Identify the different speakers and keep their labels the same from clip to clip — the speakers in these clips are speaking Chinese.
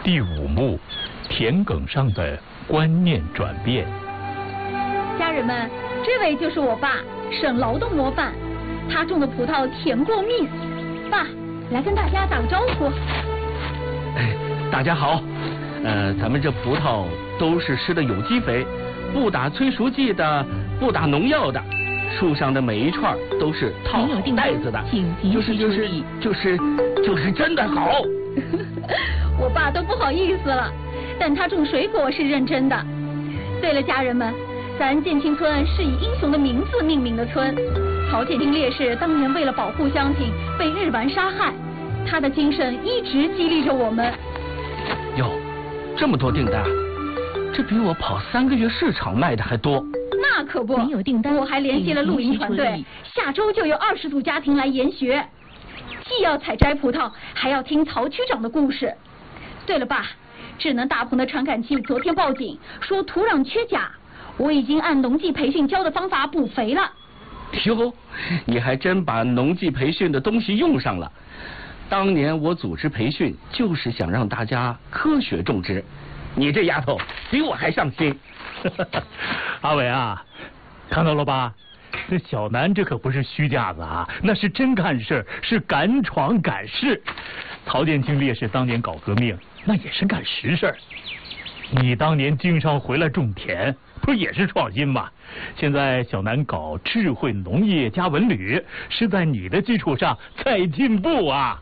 Speaker 1: 第5幕，田埂上的观念转变。
Speaker 2: 家人们，这位就是我爸，省劳动模范。他种的葡萄甜过蜜。爸，来跟大家打个招呼。
Speaker 3: 大家好。咱们这葡萄都是施的有机肥，不打催熟剂的，不打农药的。树上的每一串都是套好袋子的，就是真的好。
Speaker 2: 我爸都不好意思了，但他种水果是认真的。对了，家人们，咱建清村是以英雄的名字命名的村。曹建清烈士当年为了保护乡亲被日顽杀害，他的精神一直激励着我们。
Speaker 3: 哟，这么多订单，这比我跑3个月市场卖的还多。
Speaker 2: 那可不，
Speaker 4: 没有订单，
Speaker 2: 我还联系了露营团队，下周就有20组家庭来研学，既要采摘葡萄，还要听曹区长的故事。对了，爸，智能大棚的传感器昨天报警说土壤缺钾，我已经按农技培训教的方法补肥了。
Speaker 3: 哟，你还真把农技培训的东西用上了。当年我组织培训就是想让大家科学种植，你这丫头比我还上心。
Speaker 1: 阿伟啊，看到了吧？这小南这可不是虚架子啊，那是真干事，是敢闯敢试。曹建清烈士当年搞革命，那也是干实事。你当年经商回来种田，不是也是创新吗？现在小南搞智慧农业加文旅，是在你的基础上再进步啊。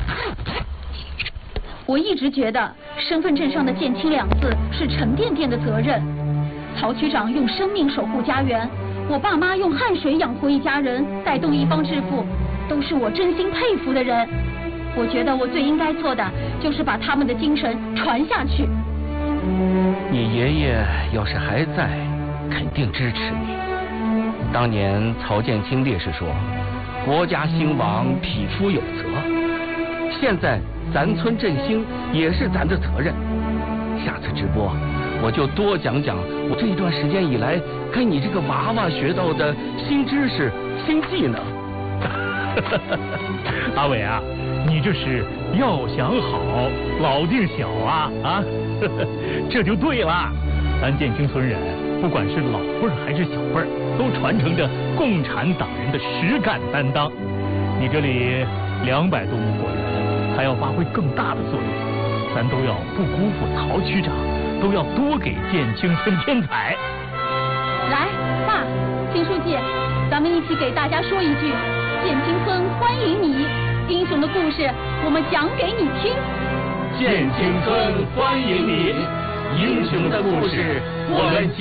Speaker 2: 我一直觉得身份证上的建清2字是沉甸甸的责任。曹区长用生命守护家园，我爸妈用汗水养活一家人，带动一方致富，都是我真心佩服的人。我觉得我最应该做的就是把他们的精神传下去。
Speaker 3: 你爷爷要是还在，肯定支持你。当年曹建清烈士说，国家兴亡，匹夫有责。现在咱村振兴也是咱的责任。下次直播我就多讲讲我这一段时间以来跟你这个娃娃学到的新知识、新技能。
Speaker 1: 阿伟啊，你这是要想好，老定小啊啊，这就对了。咱建清村人，不管是老辈儿还是小辈儿，都传承着共产党人的实干担当。你这里200多亩果园，还要发挥更大的作用，咱都要不辜负曹区长，都要多给建清村添彩。
Speaker 2: 来，爸，金书记，咱们一起给大家说一句：建清村欢迎你，英雄的故事我们讲给你听。
Speaker 3: 建清村欢迎你，英雄的故事我们讲